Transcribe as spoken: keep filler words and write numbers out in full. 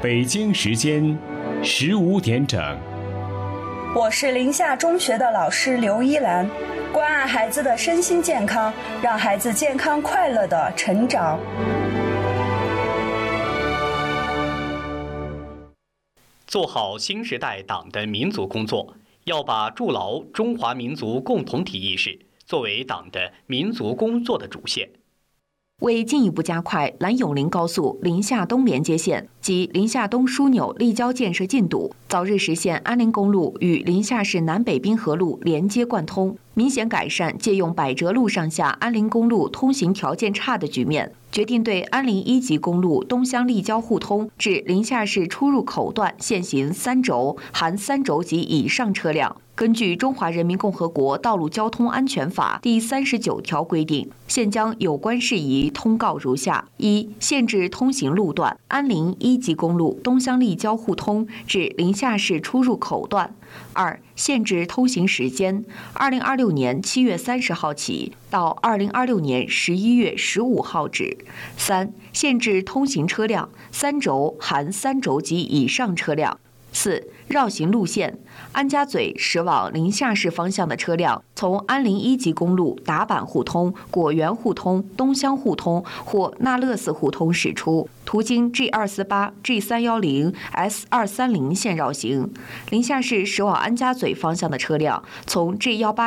北京时间十五点整。 我是临夏中学的老师刘依兰，关爱孩子的身心健康，让孩子健康快乐的成长。 做好新时代党的民族工作，要把筑牢中华民族共同体意识作为党的民族工作的主线。 为进一步加快兰永临高速临夏东连接线及临夏东枢纽立交建设进度，早日实现安林公路与临夏市南北滨河路连接贯通，明显改善借用百折路上下安林公路通行条件差的局面，决定对安林一级公路东乡立交互通至临夏市出入口段限行三轴（含三轴及以上车辆）。根据《中华人民共和国道路交通安全法》第三十九条规定，现将有关事宜通告如下：一、限制通行路段：安林一级公路东乡立交互通至临夏市出入口段；二、限制通行时间：二零二六年七月三十号起到二零二六年十一月十五号止；三、限制通行车辆：三轴（含三轴及以上车辆）。四、绕行路线：安家嘴驶往临夏市方向的车辆，从安林一级公路打板互通、果园互通、东乡互通或那乐寺互通驶出，途经 G 二四八、G 三一零、S 二三零线绕行。临夏市驶往安家嘴方向的车辆，从 G 一八